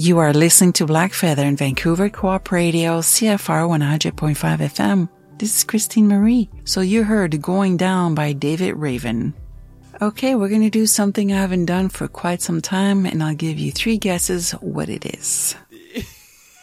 You are listening to Black Feather in Vancouver Co-op Radio, CFR 100.5 FM. This is Christine Marie. So you heard Going Down by David Raven. Okay, we're going to do something I haven't done for quite some time, and I'll give you 3 guesses what it is.